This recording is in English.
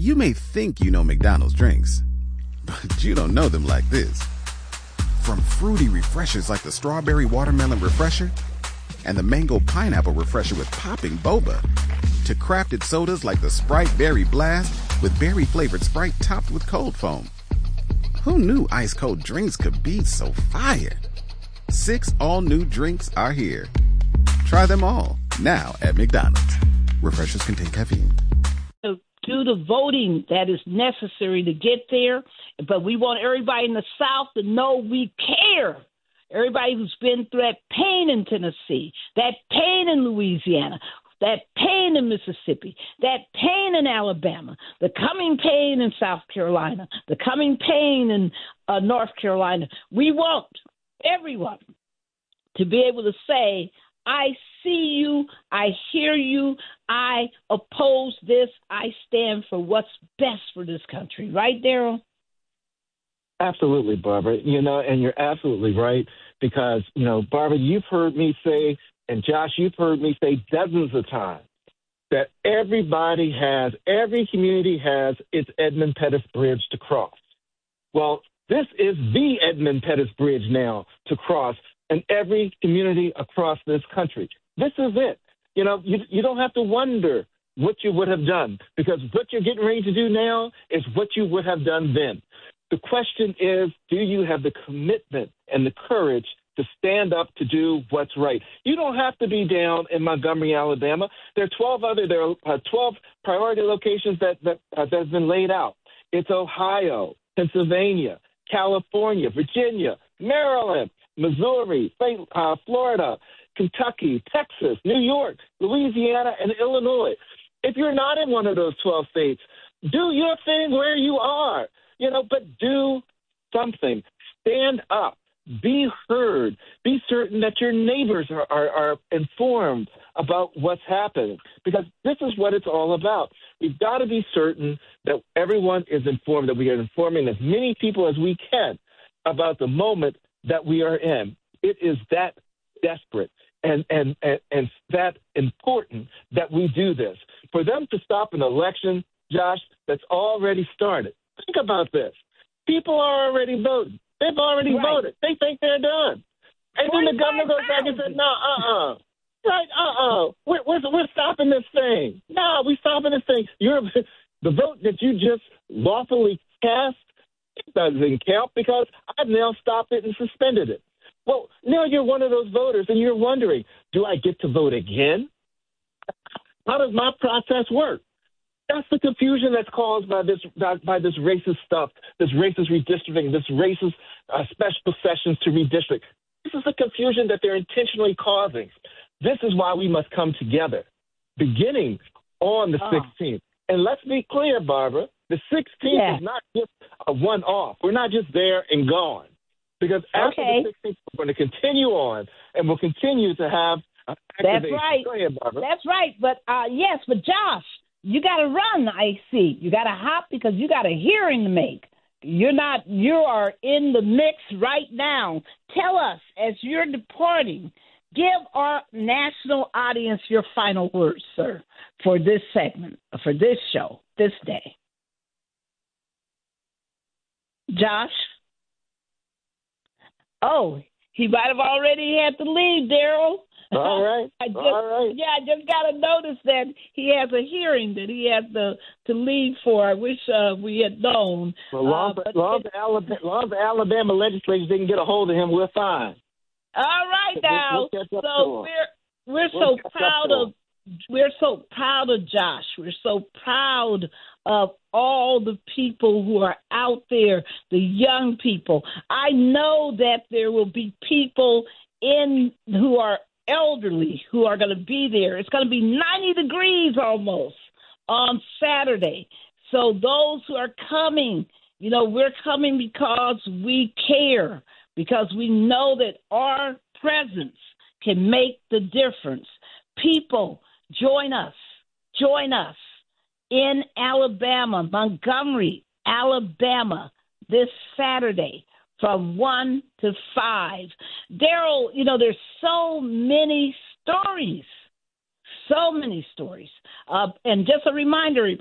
You may think you know McDonald's drinks, but you don't know them like this. From fruity refreshers like the Strawberry Watermelon Refresher and the Mango Pineapple Refresher with popping boba, to crafted sodas like the Sprite Berry Blast with berry-flavored Sprite topped with cold foam. Who knew ice-cold drinks could be so fire? 6 all-new drinks are here. Try them all, now at McDonald's. Refreshers contain caffeine. Do the voting that is necessary to get there, but we want everybody in the South to know we care. Everybody who's been through that pain in Tennessee, that pain in Louisiana, that pain in Mississippi, that pain in Alabama, the coming pain in South Carolina, the coming pain in North Carolina. We want everyone to be able to say, I see you, I hear you, I oppose this, I stand for what's best for this country. Right, Daryl? Absolutely, Barbara. And you're absolutely right because, Barbara, you've heard me say, and Josh, you've heard me say dozens of times that every community has its Edmund Pettus Bridge to cross. Well, this is the Edmund Pettus Bridge now to cross in every community across this country. This is it. You don't have to wonder what you would have done because what you're getting ready to do now is what you would have done then. The question is, do you have the commitment and the courage to stand up to do what's right? You don't have to be down in Montgomery, Alabama. There are 12 priority locations that have been laid out. It's Ohio, Pennsylvania, California, Virginia, Maryland, Missouri, Florida, Kentucky, Texas, New York, Louisiana, and Illinois. If you're not in one of those 12 states, do your thing where you are, but do something. Stand up. Be heard. Be certain that your neighbors are informed about what's happening because this is what it's all about. We've got to be certain that everyone is informed, that we are informing as many people as we can about the moment that we are in. It is that desperate and that important that we do this. For them to stop an election, Josh, that's already started. Think about this. People are already voting. They've already voted. They think they're done. And then the governor goes back and says, no, We're stopping this thing. No, we're stopping this thing. The vote that you just lawfully cast, it doesn't count because I've now stopped it and suspended it. Well, now you're one of those voters and you're wondering, do I get to vote again? How does my process work? That's the confusion that's caused by this racist stuff, this racist redistricting, this racist special sessions to redistrict. This is the confusion that they're intentionally causing. This is why we must come together, beginning on the 16th. And let's be clear, Barbara, the 16th is not just a one-off. We're not just there and gone. Because after the 16th, we're going to continue on, and we'll continue to have That's right. Go ahead, Barbara. That's right. But, but Josh, you got to run, I see. You got to hop because you got a hearing to make. You are in the mix right now. Tell us, as you're departing, give our national audience your final words, sir, for this segment, for this show, this day. Josh? Oh, he might have already had to leave, Daryl. All right. Yeah, I just got to notice that he has a hearing that he has to leave for. I wish we had known. Well, long as the Alabama legislature didn't get a hold of him, we're fine. All right now. So we're so proud of Josh. We're so proud of all the people who are out there, the young people. I know that there will be people who are elderly who are going to be there. It's going to be 90 degrees almost on Saturday. So those who are coming, we're coming because we care, because we know that our presence can make the difference. People, join us in Alabama, Montgomery, Alabama, this Saturday from 1 to 5. Daryl, there's so many stories. And just a reminder,